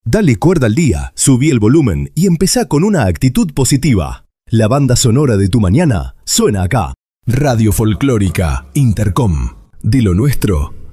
Dale cuerda al día, subí el volumen y empezá con una actitud positiva. La banda sonora de tu mañana suena acá. Radio Folclórica Intercom. De lo nuestro,